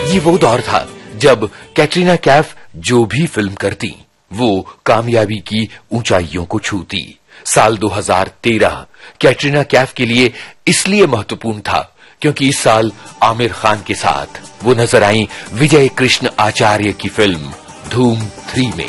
ये वो दौर था जब कैटरीना कैफ जो भी फिल्म करती वो कामयाबी की ऊंचाइयों को छूती। साल 2013 कैटरीना कैफ के लिए इसलिए महत्वपूर्ण था क्योंकि इस साल आमिर खान के साथ वो नजर आई विजय कृष्ण आचार्य की फिल्म धूम 3 में।